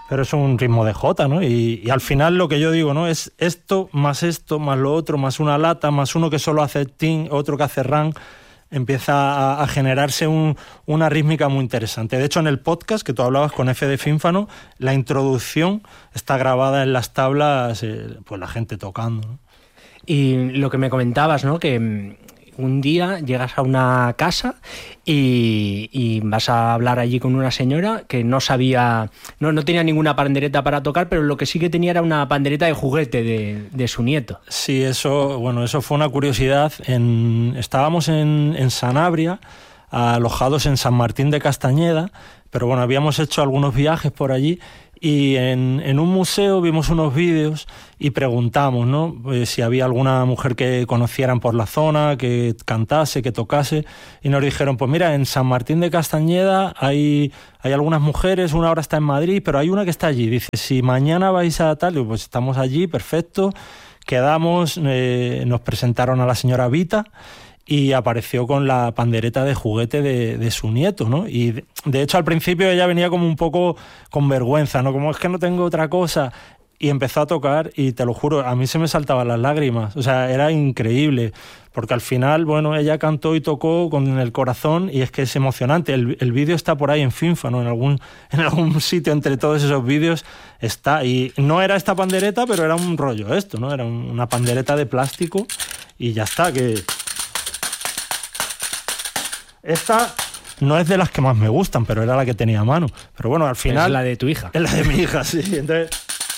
pero es un ritmo de jota, ¿no? Y al final lo que yo digo, ¿no? Es esto, más lo otro, más una lata, más uno que solo hace ting, otro que hace ran. Empieza a generarse una rítmica muy interesante. De hecho, en el podcast que tú hablabas con F de Fínfano, la introducción está grabada en las tablas, pues la gente tocando, ¿no? Y lo que me comentabas, ¿no? Que un día llegas a una casa y vas a hablar allí con una señora que no sabía, no tenía ninguna pandereta para tocar, pero lo que sí que tenía era una pandereta de juguete de su nieto. Sí, eso fue una curiosidad. Estábamos en Sanabria, alojados en San Martín de Castañeda, pero bueno, habíamos hecho algunos viajes por allí. Y en un museo vimos unos vídeos y preguntamos, ¿no? Si había alguna mujer que conocieran por la zona, que cantase, que tocase, y nos dijeron, pues mira, en San Martín de Castañeda hay algunas mujeres, una ahora está en Madrid, pero hay una que está allí. Dice, si mañana vais a tal, pues estamos allí, perfecto. Quedamos, nos presentaron a la señora Vita, y apareció con la pandereta de juguete de su nieto, ¿no? Y de hecho al principio ella venía como un poco con vergüenza, ¿no? Como es que no tengo otra cosa. Y empezó a tocar y te lo juro, a mí se me saltaban las lágrimas. O sea, era increíble, porque al final, bueno, ella cantó y tocó con el corazón y es que es emocionante. El vídeo está por ahí en Fínfano, en algún sitio entre todos esos vídeos está. Y no era esta pandereta, pero era un rollo esto, ¿no? Era una pandereta de plástico y ya está, que... Esta no es de las que más me gustan, pero era la que tenía a mano. Pero bueno, al final... Es la de tu hija. Es la de mi hija, sí. Entonces...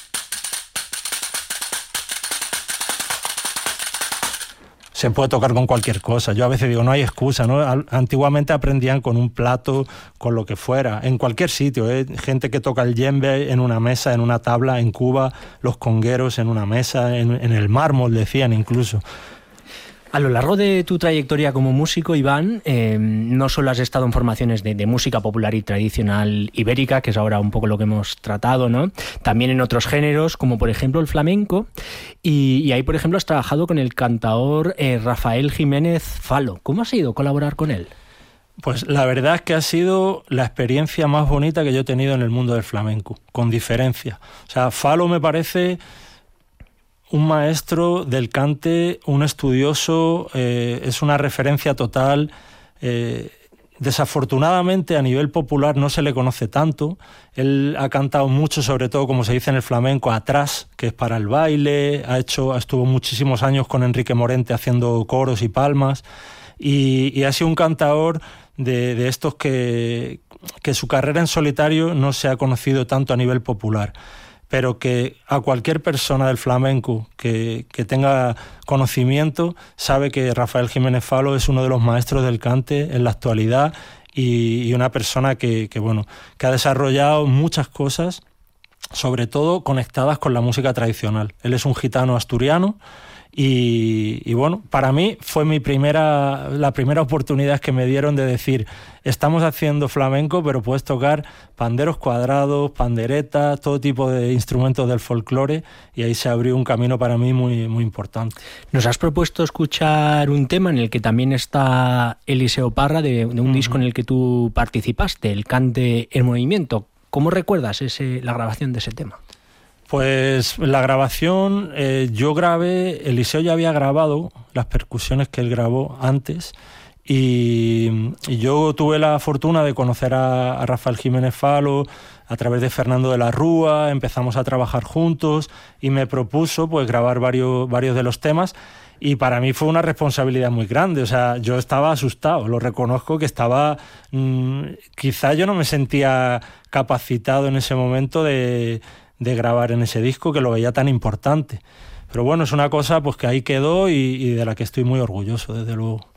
Se puede tocar con cualquier cosa. Yo a veces digo, no hay excusa, ¿no? Antiguamente aprendían con un plato, con lo que fuera, en cualquier sitio, ¿eh? Gente que toca el djembe en una mesa, en una tabla, en Cuba, los congueros en una mesa, en el mármol, decían incluso. A lo largo de tu trayectoria como músico, Iván, no solo has estado en formaciones de música popular y tradicional ibérica, que es ahora un poco lo que hemos tratado, ¿no? También en otros géneros, como por ejemplo el flamenco, y ahí, por ejemplo, has trabajado con el cantaor Rafael Jiménez Falo. ¿Cómo ha sido colaborar con él? Pues la verdad es que ha sido la experiencia más bonita que yo he tenido en el mundo del flamenco, con diferencia. O sea, Falo me parece... un maestro del cante, un estudioso, es una referencia total. Desafortunadamente a nivel popular no se le conoce tanto. Él ha cantado mucho, sobre todo como se dice en el flamenco, atrás, que es para el baile. Estuvo muchísimos años con Enrique Morente haciendo coros y palmas, y ha sido un cantador de estos que su carrera en solitario no se ha conocido tanto a nivel popular, pero que a cualquier persona del flamenco que tenga conocimiento sabe que Rafael Jiménez Falo es uno de los maestros del cante en la actualidad y una persona que ha desarrollado muchas cosas, sobre todo conectadas con la música tradicional. Él es un gitano asturiano y bueno, para mí fue la primera oportunidad que me dieron de decir, estamos haciendo flamenco, pero puedes tocar panderos cuadrados, panderetas, todo tipo de instrumentos del folclore, y ahí se abrió un camino para mí muy, muy importante. Nos has propuesto escuchar un tema en el que también está Eliseo Parra, de un disco en el que tú participaste, El Cante en Movimiento. ¿Cómo recuerdas la grabación de ese tema? Pues la grabación, yo grabé, Eliseo ya había grabado las percusiones que él grabó antes, y yo tuve la fortuna de conocer a Rafael Jiménez Falo a través de Fernando de la Rúa. Empezamos a trabajar juntos y me propuso pues grabar varios de los temas, y para mí fue una responsabilidad muy grande. O sea, yo estaba asustado, lo reconozco, que estaba... quizá yo no me sentía capacitado en ese momento de grabar en ese disco, que lo veía tan importante. Pero bueno, es una cosa pues que ahí quedó y de la que estoy muy orgulloso, desde luego.